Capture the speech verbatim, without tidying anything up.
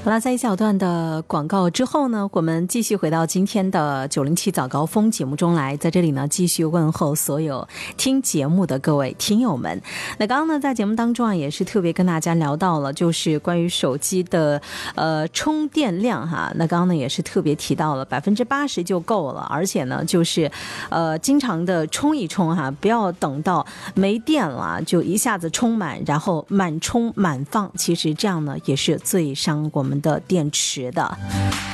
好了，在一小段的广告之后呢，我们继续回到今天的九零七早高峰节目中来，在这里呢继续问候所有听节目的各位听友们。那刚刚呢在节目当中啊，也是特别跟大家聊到了就是关于手机的呃充电量哈。那刚刚呢也是特别提到了百分之八十就够了，而且呢就是呃经常的充一充哈，不要等到没电了就一下子充满，然后满充满放，其实这样呢也是最伤我们的电池的。